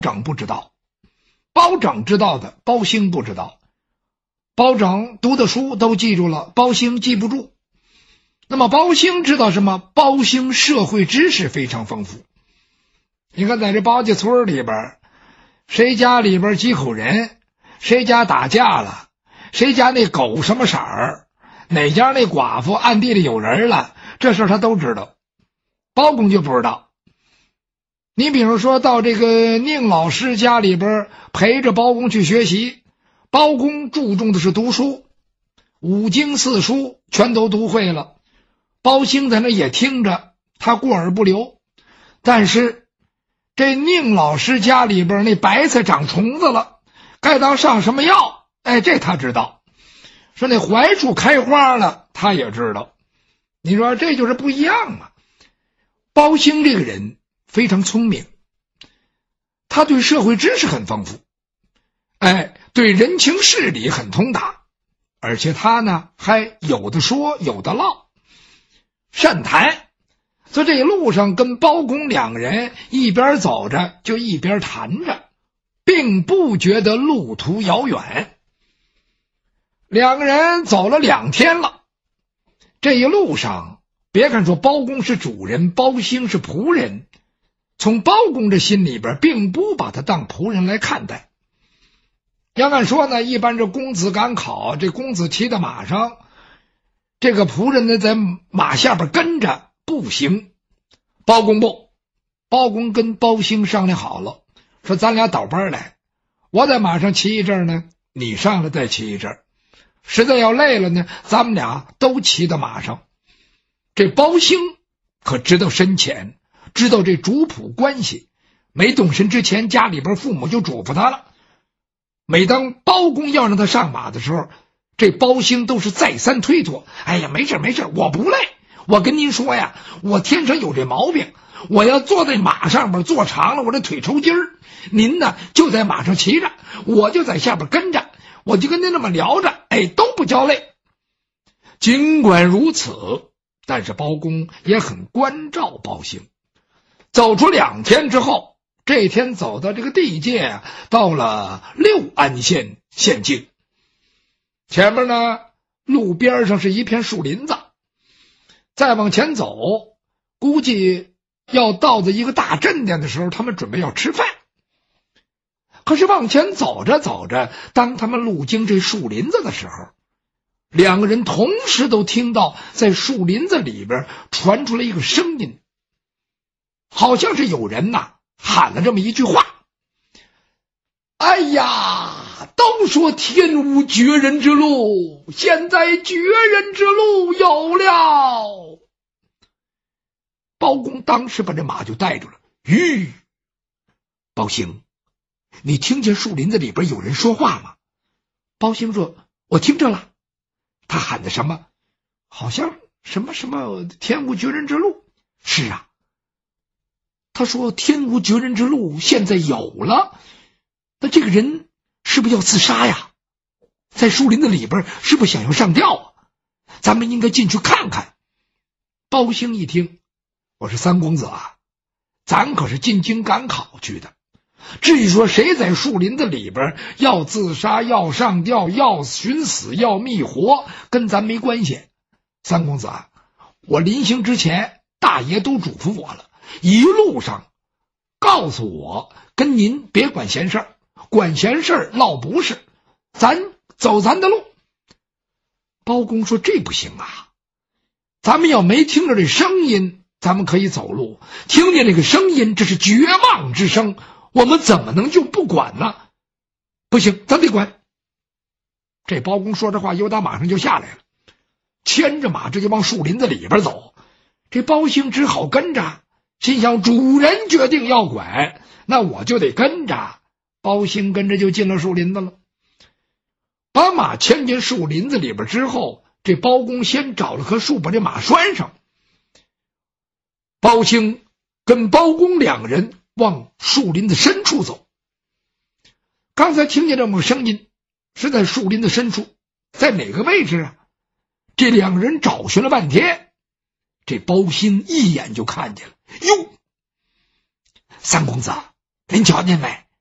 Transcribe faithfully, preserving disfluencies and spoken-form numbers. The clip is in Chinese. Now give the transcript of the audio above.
整不知道，包拯知道的，包兴不知道。包拯读的书都记住了，包兴记不住。那么包兴知道什么？包兴社会知识非常丰富。你看在这包家村里边，谁家里边几口人，谁家打架了，谁家那狗什么色儿，哪家那寡妇暗地里有人了，这事他都知道。包公就不知道。你比如说到这个宁老师家里边陪着包公去学习，包公注重的是读书，五经四书全都读会了，包兴在那也听着，他过耳不留。但是这宁老师家里边那白菜长虫子了，该当上什么药，哎，这他知道。说那槐树开花了，他也知道。你说这就是不一样嘛。包兴这个人非常聪明，他对社会知识很丰富，哎，对人情事理很通达，而且他呢还有的说有的唠，善谈。在这一路上跟包公两个人一边走着就一边谈着，并不觉得路途遥远。两个人走了两天了，这一路上别看说包公是主人，包兴是仆人，从包公这心里边并不把他当仆人来看待。要按说呢，一般这公子赶考，这公子骑在马上，这个仆人呢在马下边跟着步行。包公不，包公跟包兴商量好了，说咱俩倒班来，我在马上骑一阵呢，你上来再骑一阵，实在要累了呢，咱们俩都骑到马上。这包兴可知道深浅，知道这主仆关系，没动身之前家里边父母就嘱咐他了。每当包公要让他上马的时候，这包兴都是再三推脱，哎呀没事没事，我不累，我跟您说呀，我天生有这毛病，我要坐在马上边坐长了我这腿抽筋儿，您呢就在马上骑着，我就在下边跟着，我就跟您那么聊着，哎，都不叫累。尽管如此，但是包公也很关照包兴。走出两天之后，这天走到这个地界，到了六安县县境。前面呢，路边上是一片树林子，再往前走，估计要到的一个大镇点的时候，他们准备要吃饭。可是往前走着走着，当他们路经这树林子的时候，两个人同时都听到在树林子里边传出来一个声音，好像是有人呐喊了这么一句话：哎呀，都说天无绝人之路，现在绝人之路有了。包公当时把这马就带住了。吁，包兴，你听见树林子里边有人说话吗？包兴说，我听着了。他喊的什么？好像什么什么天无绝人之路。是啊，他说天无绝人之路现在有了，那这个人是不是要自杀呀？在树林子里边是不是想要上吊啊？咱们应该进去看看。包兴一听，我说三公子啊，咱可是进京赶考去的，至于说谁在树林子里边要自杀要上吊要寻死要觅活，跟咱没关系。三公子啊，我临行之前大爷都嘱咐我了，一路上告诉我跟您别管闲事儿，管闲事儿闹不是，咱走咱的路。包公说这不行啊，咱们要没听着这声音咱们可以走路，听见这个声音这是绝望之声，我们怎么能就不管呢？不行，咱得管。这包公说这话由打马上就下来了，牵着马这就往树林子里边走。这包兴只好跟着，心想主人决定要管，那我就得跟着。包兴跟着就进了树林子了。把马牵进树林子里边之后，这包公先找了棵树把这马拴上。包兴跟包公两个人往树林的深处走。刚才听见这么个声音，是在树林的深处，在哪个位置啊？这两个人找寻了半天，这包兴一眼就看见了。哟，三公子，您瞧见没？